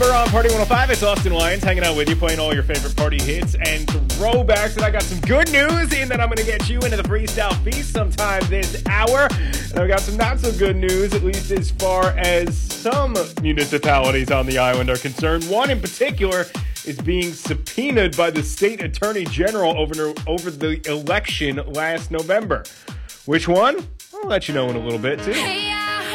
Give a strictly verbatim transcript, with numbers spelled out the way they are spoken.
November on Party one oh five. It's Austin Lyons hanging out with you, playing all your favorite party hits and throwbacks. And I got some good news in that I'm going to get you into the Freestyle Feast sometime this hour. And I've got some not so good news, at least as far as some municipalities on the island are concerned. One in particular is being subpoenaed by the state attorney general over, over the election last November. Which one? I'll let you know in a little bit, too.